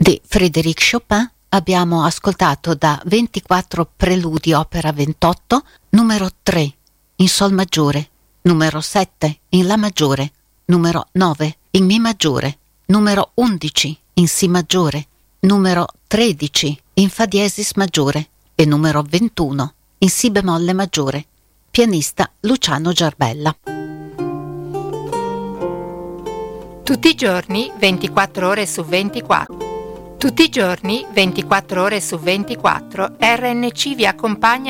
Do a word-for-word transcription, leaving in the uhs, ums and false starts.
di Frédéric Chopin abbiamo ascoltato da ventiquattro Preludi opera ventotto, numero tre in Sol maggiore, numero sette in La maggiore, numero nove in Mi maggiore, numero undici in Si maggiore, numero tredici in Fa diesis maggiore e numero ventuno in Si bemolle maggiore. Pianista Luciano Giarbella. Tutti i giorni, ventiquattro ore su ventiquattro. Tutti i giorni, ventiquattro ore su ventiquattro, R N C vi accompagna